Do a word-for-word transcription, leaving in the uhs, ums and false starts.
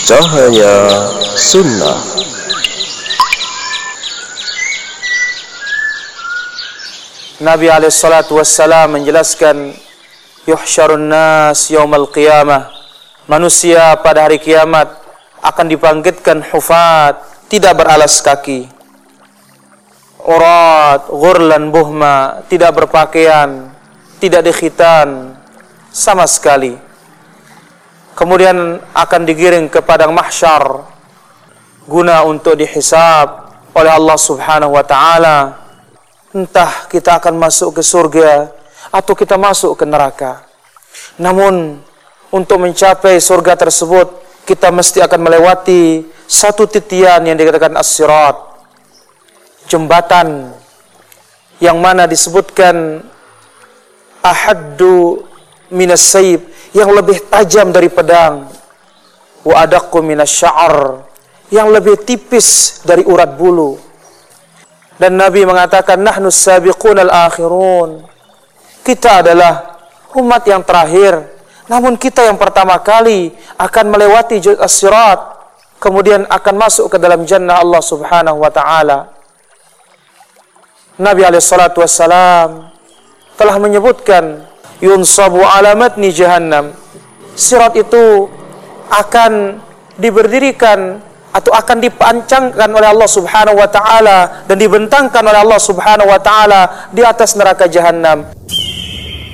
Cahaya Sunnah. Nabi alaihi salatu wassalam menjelaskan, yuhsyarun nas yaumal qiyamah, manusia pada hari kiamat akan dibangkitkan hufat, tidak beralas kaki, urat ghurlan buhma, tidak berpakaian, tidak dikhitan sama sekali. Kemudian akan digiring ke padang mahsyar guna untuk dihisab oleh Allah Subhanahu wa taala. Entah kita akan masuk ke surga atau kita masuk ke neraka. Namun untuk mencapai surga tersebut, kita mesti akan melewati satu titian yang dikatakan as-sirat, jembatan yang mana disebutkan ahaddu minas sayb, yang lebih tajam dari pedang, wa adaqqu minas sya'ar, yang lebih tipis dari urat bulu. Dan Nabi mengatakan, nahnu sabiqun al-akhirun, kita adalah umat yang terakhir, namun kita yang pertama kali akan melewati as-sirat, kemudian akan masuk ke dalam jannah Allah Subhanahu wa taala. Nabi alaihi salatu wassalam telah menyebutkan, yunsabu alamatni jahannam, sirat itu akan diberdirikan atau akan dipancangkan oleh Allah Subhanahu wa taala dan dibentangkan oleh Allah Subhanahu wa taala di atas neraka jahannam.